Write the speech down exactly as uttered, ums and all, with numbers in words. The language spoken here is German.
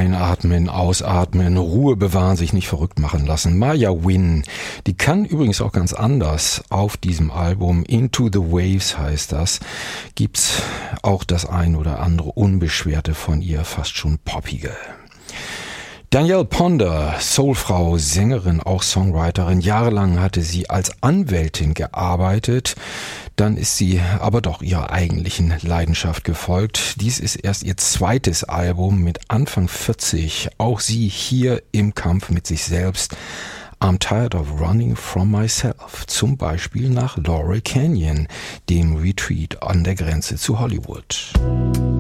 Einatmen, ausatmen, Ruhe bewahren, sich nicht verrückt machen lassen. Maya Win, die kann übrigens auch ganz anders auf diesem Album. Into the Waves heißt das. Gibt's auch das ein oder andere Unbeschwerte von ihr, fast schon poppige. Danielle Ponder, Soulfrau, Sängerin, auch Songwriterin. Jahrelang hatte sie als Anwältin gearbeitet. Dann ist sie aber doch ihrer eigentlichen Leidenschaft gefolgt. Dies ist erst ihr zweites Album mit Anfang vierzig. Auch sie hier im Kampf mit sich selbst. I'm tired of running from myself. Zum Beispiel nach Laurel Canyon, dem Retreat an der Grenze zu Hollywood.